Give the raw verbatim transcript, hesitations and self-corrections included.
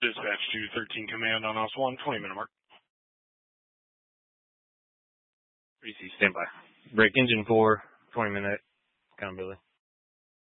Dispatch to thirteen Command on O S one, twenty minute mark. three C, stand by. Break engine four, twenty minute accountability.